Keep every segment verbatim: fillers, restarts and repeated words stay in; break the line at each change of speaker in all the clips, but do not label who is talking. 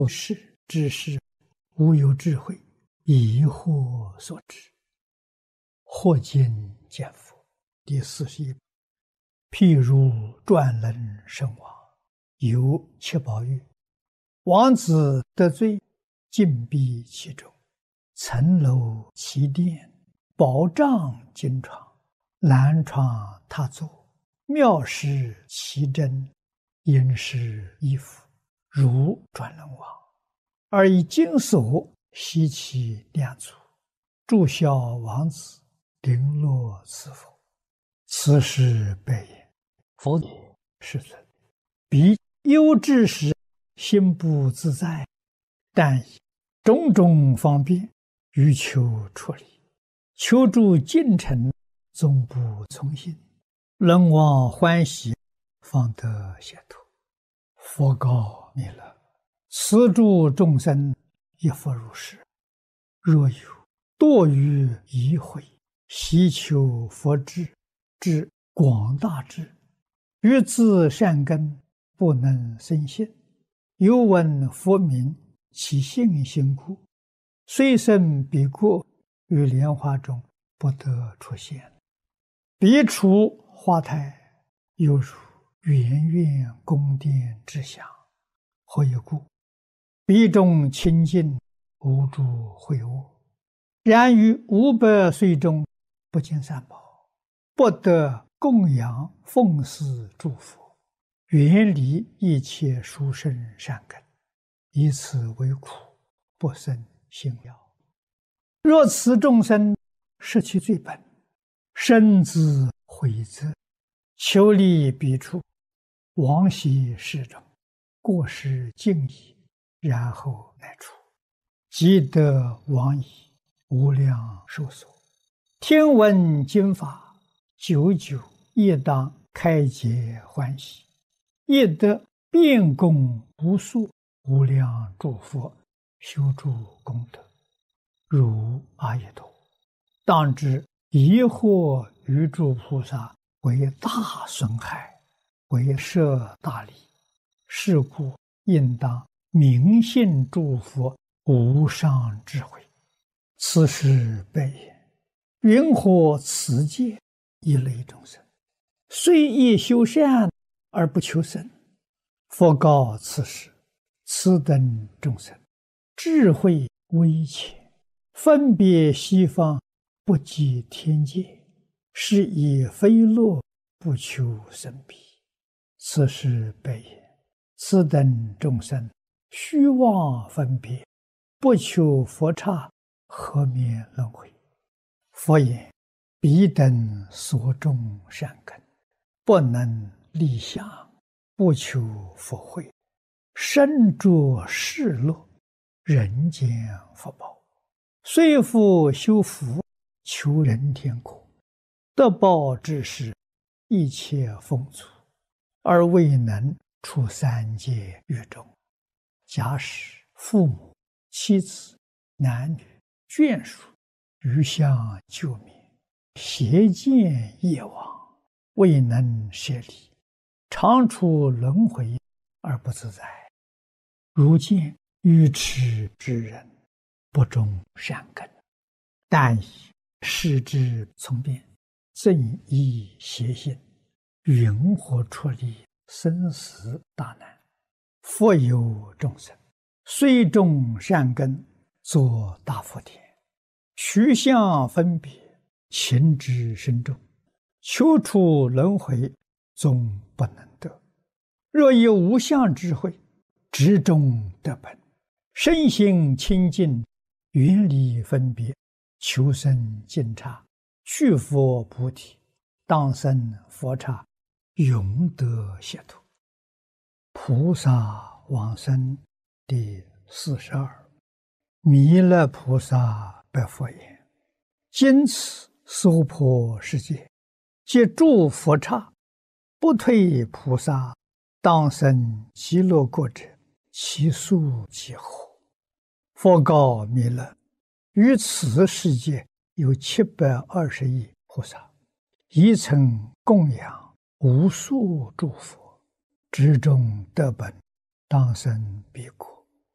是知识，无有智慧，疑惑所致。或今见佛。第四十一。譬如转轮圣王，有七宝玉，王子得罪，禁闭其中，层楼其殿，宝帐金床，蓝床榻座，妙饰其珍，殷实衣服，如转轮王，而以金锁悉其两足，注销王子，绫罗赐佛。此事备言。佛也，世尊，彼忧之时，心不自在，但以种种方便，欲求出离，求助近臣，总不从心，人王欢喜，方得解脱。佛告弥勒：此诸众生亦复如是。若有堕于疑慧，希求佛智，之广大智，欲自善根，不能生信，又闻佛名，其信心故，虽生彼国，于莲花中不得出现。彼处花台，犹如圆圆宫殿之祥。何以故？彼中清净，无诸秽物，然于五百岁中，不见三宝，不得供养奉祀诸佛，远离一切殊胜善根，以此为苦，不生信了。若此众生失其罪本，深自悔责，求离彼处，往昔世中，过失尽已，然后乃出，即得往矣，无量寿所。听闻经法，久久亦当开解欢喜，亦得遍供无数无量诸佛，修诸功德，如阿逸多。当知疑惑于诸菩萨，为大损害，为摄大利。是故应当明信诸佛无上智慧。此事备言。云何此界一类众生，虽亦修善而不求生？佛告此事：此等众生，智慧微浅，分别西方，不及天界，是以非乐，不求生彼。此事备言。此等众生，虚妄分别，不求佛刹，何免轮回？佛言：彼等所种善根，不能立相，不求佛慧，身着世乐，人间福报，虽复修福，求人天国，得报之时，一切丰足，而未能出三界狱中。假使父母、妻子、男女、眷属，余相救灭，邪见业往，未能舍离，常处轮回而不自在。如见愚痴之人，不种善根，但以视之从变，正依邪心，云何出离生死大难？复有众生，虽种善根，作大福田，取相分别，情之深重，求出轮回，终不能得。若有无相智慧，执中得本，身心清净，远离分别，求生净刹，去佛菩提，当生佛刹，永得解脱。菩萨往生第四十二。弥勒菩萨白佛言：今此娑婆世界，皆诸佛刹，不退菩萨，当生极乐国者，其数几何？佛告弥勒：于此世界有七百二十亿菩萨，一曾供养无数诸佛，之中得本，当生彼国。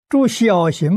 诸小行